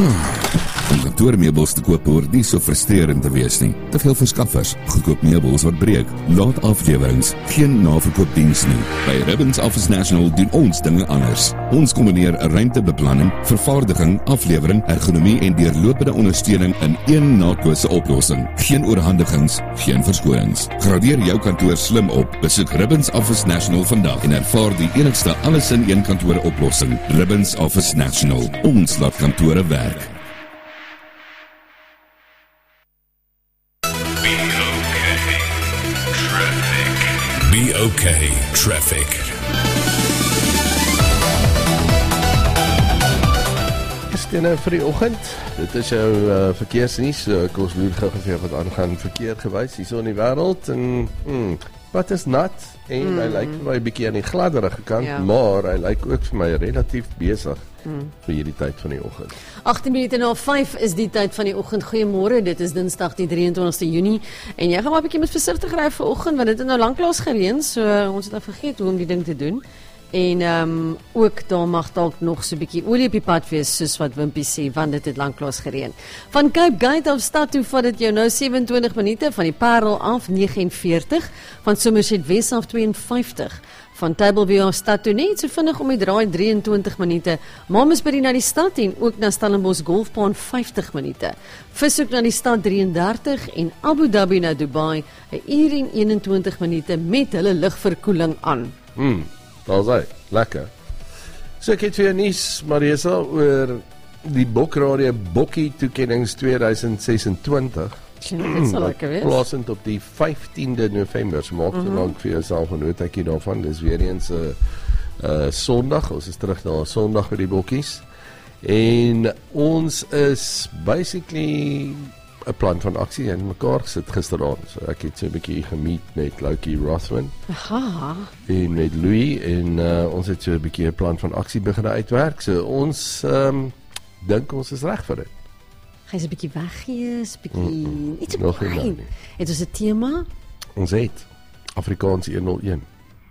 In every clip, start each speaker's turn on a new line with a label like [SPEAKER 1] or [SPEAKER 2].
[SPEAKER 1] Om kantoormeubels te koop hoort nie so frustrerend te wees nie. Te veel verskaffers, goedkoop meubels wat breek, laat aflewerings, geen naverkoopdiens nie. By Ribbons Office National doen ons dinge anders. Ons kombineer ruimtebeplanning, vervaardiging, aflewering, ergonomie en deurlopende ondersteuning in een naadlose oplossing. Geen oorhandigings, geen verskonings. Gradeer jou kantoor slim op. Besoek Ribbons Office National vandag en ervaar die enigste alles in een kantoor oplossing. Ribbons Office National. Ons laat kantore werk.
[SPEAKER 2] Be okay, traffic.
[SPEAKER 3] Stene vir die oggend. Dit is jou verkeersnuus. Ek ons loer gou vir wat aangaan verkeer gewys hier so in die wêreld en wat is nat en hy lyk vir my 'n bietjie aan die gladderige kant, maar hy lyk ook vir my relatief besig vir hierdie tyd van die oggend.
[SPEAKER 4] 8:05 is die tyd van die oggend. Goeiemôre, dit is Dinsdag die 23ste Junie en jy gaan maar 'n bietjie met versigtig ry vanoggend want dit het nou lanklaas gereën, so ons het nou vergeet hoe om die ding te doen. En ook daar mag dalk nog so 'n bietjie olie op die pad wees soos wat Wimpie sê, want dit het lanklaas gereën. Van Cape Gate af stad toe vat dit jou nou 27 minute, van die Parel af 49, van Somerset West af 52. Van Tableview af stad toe net so vinnig om die draai 23 minute. Mamasbury na die stad en ook na Stellenbosch Golfbaan 50 minute. Vishoek na die stad 33 en Abu Dhabi na Dubai 1 uur en 21 minute met hulle lugverkoeling aan.
[SPEAKER 3] Daar's hy, lekker. So ek het vir jou nuus, Marisa, oor die Bokradio Bokkie toekennings 2026.
[SPEAKER 4] Dit sal lekker wees.
[SPEAKER 3] Plaasend op die 15de November. So maak te lank vir jouself 'n notaatjie daarvan. Dis weer eens 'n Sondag. Ons is terug na 'n Sondag vir die bokkies. En ons is basically 'n plan van aksie in mekaar gesit gisteraand. So ek het so 'n bietjie gemeet met Loki Rothman.
[SPEAKER 4] Aha.
[SPEAKER 3] En met Louis en ons het so 'n bietjie 'n plan van aksie begin uitwerk. So ons dink ons is reg vir dit.
[SPEAKER 4] Gaan 'n bietjie weggees, bietjie iets
[SPEAKER 3] nog
[SPEAKER 4] klein. Het ons 'n tema?
[SPEAKER 3] Ons het Afrikaans 101.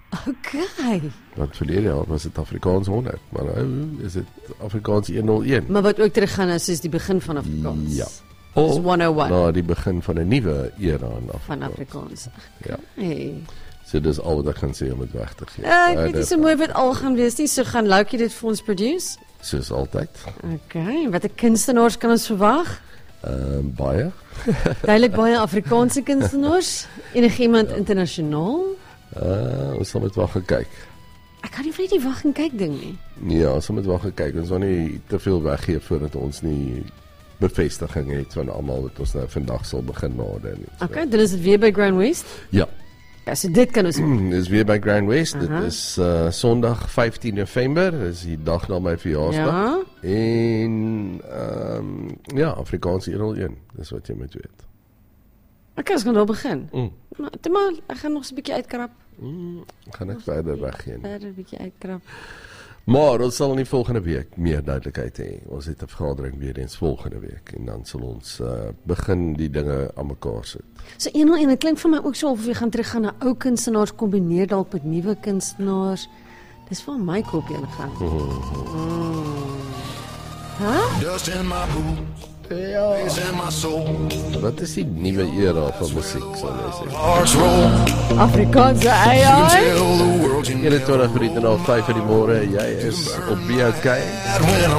[SPEAKER 4] Okay.
[SPEAKER 3] Want verlede jaar was dit Afrikaans 100, maar nou is dit Afrikaans 101.
[SPEAKER 4] Maar wat ook teruggaan is die begin van Afrikaans.
[SPEAKER 3] Ja.
[SPEAKER 4] Dis 101.
[SPEAKER 3] Nou, die begin van 'n nuwe era in Afrikaans.
[SPEAKER 4] Van Afrikaans.
[SPEAKER 3] Ja.
[SPEAKER 4] Hey.
[SPEAKER 3] So dis al wat ek gaan sê om dit weg te gee.
[SPEAKER 4] Ek weet nie so mooi wat al gaan wees nie, so gaan Loukie dit vir ons produce.
[SPEAKER 3] Soos altyd.
[SPEAKER 4] Okay, wat 'n kunstenaars kan ons verwag?
[SPEAKER 3] Baie.
[SPEAKER 4] Duidelik baie Afrikaanse kunstenaars. Enigiemand internasionaal?
[SPEAKER 3] Ons sal met wag kyk.
[SPEAKER 4] Ek kan nie vir die wag en kyk ding nie.
[SPEAKER 3] Ja, ons sal met wag kyk. Ons wil nie te veel weggee voordat ons nie bevestiging het van almal wat ons nou vandag sal begin nader nie. So.
[SPEAKER 4] Okay, dan is dit weer by Grand West?
[SPEAKER 3] Ja.
[SPEAKER 4] Ja, so dit kan ons
[SPEAKER 3] Dis weer by Grand West. Dit is Sondag 15 November, dis die dag na my verjaarsdag.
[SPEAKER 4] Ja.
[SPEAKER 3] En ja, Afrikaans 101, dis wat jy moet weet.
[SPEAKER 4] Okay, ons gaan nou begin. Maar ek gaan nog so 'n bietjie uitkrap.
[SPEAKER 3] Gaan ek verder weggee.
[SPEAKER 4] Verder 'n bietjie uitkrap.
[SPEAKER 3] Maar ons sal in die volgende week meer duidelikheid hê. Ons het 'n vergadering weer eens volgende week en dan sal ons begin die dinge aan mekaar sit.
[SPEAKER 4] So 101, dit klink vir my ook so of jy gaan teruggaan na ou kunstenaars kombineer dalk met nuwe kunstenaars. Dis waar my kopie ingaan.
[SPEAKER 2] Dust in my boots.
[SPEAKER 3] Ja.
[SPEAKER 2] Is in my soul.
[SPEAKER 3] Wat is die nuwe era van musiek, sal jy sê?
[SPEAKER 2] Hearts roll.
[SPEAKER 4] Afrikaanse AI.
[SPEAKER 2] Tell the world you
[SPEAKER 3] 21 minute na 5 in die môre, jy is op BOK.
[SPEAKER 2] when I'm